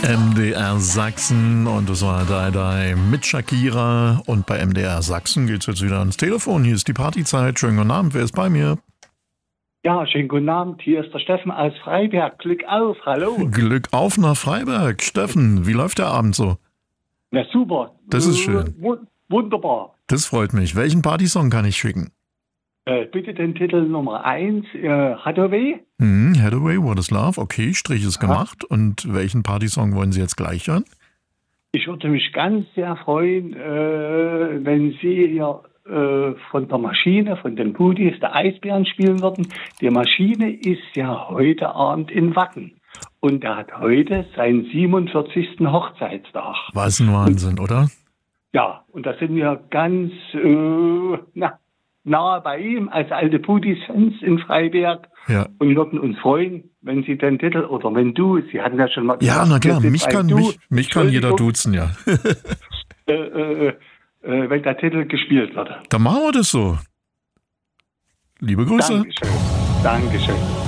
MDR Sachsen und das war Dai mit Shakira und bei MDR Sachsen geht's jetzt wieder ans Telefon. Hier ist die Partyzeit. Schönen guten Abend, wer ist bei mir? Ja, schönen guten Abend. Hier ist der Steffen aus Freiberg. Glück auf, hallo. Glück auf nach Freiberg. Steffen, wie läuft der Abend so? Na super. Das ist schön. Wunderbar. Das freut mich. Welchen Partysong kann ich schicken? Bitte den Titel Nummer 1, Hathaway. Hathaway, What is Love? Okay, Strich ist gemacht. Und welchen Partysong wollen Sie jetzt gleich hören? Ich würde mich ganz sehr freuen, wenn Sie hier von der Maschine, von den Pudis, der Eisbären spielen würden. Die Maschine ist ja heute Abend in Wacken. Und er hat heute seinen 47. Hochzeitstag. Was ein Wahnsinn, oder? Ja, und da sind wir ganz nahe bei ihm als alte Pudis-Fans in Freiberg. Ja. Und würden uns freuen, wenn Sie den Titel, oder wenn du, Sie hatten ja schon mal gesagt, ja, na klar, mich kann jeder Entschuldigung. duzen, ja. Wenn der Titel gespielt wird. Dann machen wir das so. Liebe Grüße. Dankeschön.